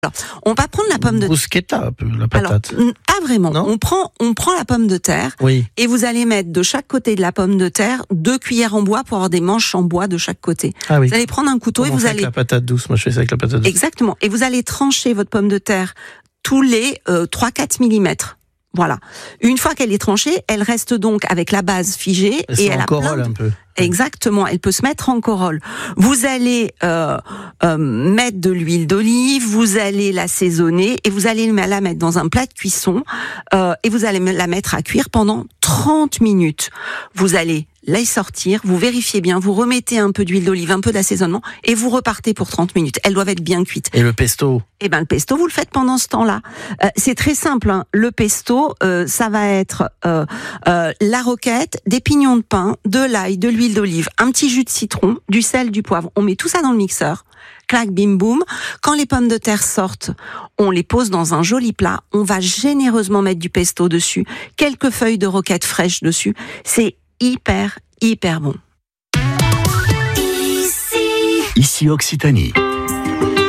Alors, on va prendre la pomme de terre. Bruschetta, un peu, la patate. Alors, pas vraiment. Non. On prend la pomme de terre Oui. et vous allez mettre de chaque côté de la pomme de terre 2 cuillères en bois pour avoir des manches en bois de chaque côté. Ah oui. Vous allez prendre un couteau Comment et on vous fait allez... avec la patate douce. Moi, je fais ça avec la patate douce. Exactement. Et vous allez trancher votre pomme de terre tous les 3-4 millimètres. Voilà. Une fois qu'elle est tranchée, elle reste donc avec la base figée Elle et se elle a plein corolle de... un peu. Exactement, elle peut se mettre en corolle. Vous allez mettre de l'huile d'olive, vous allez l'assaisonner et vous allez la mettre dans un plat de cuisson et vous allez la mettre à cuire pendant 30 minutes. Vous allez la sortir, vous vérifiez bien, vous remettez un peu d'huile d'olive, un peu d'assaisonnement et vous repartez pour 30 minutes. Elles doivent être bien cuites. Et le pesto? Eh ben le pesto, vous le faites pendant ce temps-là. C'est très simple. Hein. Le pesto, ça va être la roquette, des pignons de pain, de l'ail, de l'huile d'olive, un petit jus de citron, du sel, du poivre. On met tout ça dans le mixeur. Clac, bim, boum. Quand les pommes de terre sortent, on les pose dans un joli plat. On va généreusement mettre du pesto dessus, quelques feuilles de roquette fraîches dessus. C'est hyper bon. Ici Occitanie.